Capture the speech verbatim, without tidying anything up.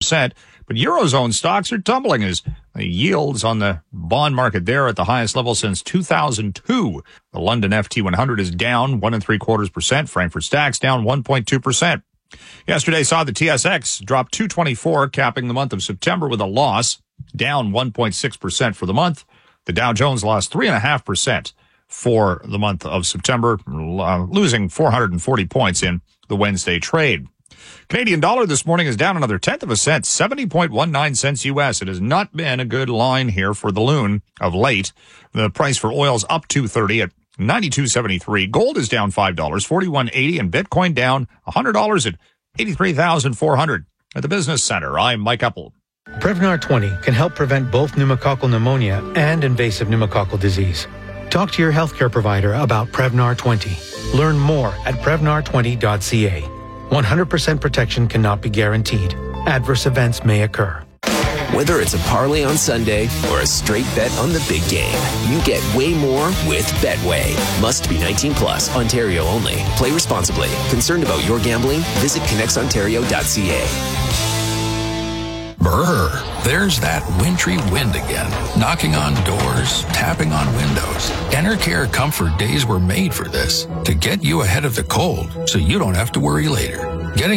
percent. But Eurozone stocks are tumbling as the yields on the bond market there are at the highest level since two thousand two. The London F T one hundred is down one and three quarters percent. Frankfurt Stacks down one point two percent. Yesterday saw the T S X drop two twenty-four, capping the month of September with a loss, down one point six percent for the month. The Dow Jones lost three point five percent for the month of September, uh, losing four hundred forty points in the Wednesday trade. Canadian dollar this morning is down another tenth of a cent, seventy point one nine cents U S. It has not been a good line here for the loon of late. The price for oil's up two thirty at ninety-two seventy-three. Gold is down five dollars, forty-one eighty, and Bitcoin down one hundred dollars at eighty-three thousand four hundred. At the Business Center, I'm Mike Epple. Prevnar twenty can help prevent both pneumococcal pneumonia and invasive pneumococcal disease. Talk to your healthcare provider about Prevnar twenty. Learn more at prevnar twenty dot c a. one hundred percent protection cannot be guaranteed. Adverse events may occur. Whether it's a parlay on Sunday or a straight bet on the big game, you get way more with Betway. Must be nineteen plus, Ontario only. Play responsibly. Concerned about your gambling? Visit connects ontario dot c a. Brr, there's that wintry wind again, knocking on doors, tapping on windows. Enercare Comfort Days were made for this, to get you ahead of the cold so you don't have to worry later.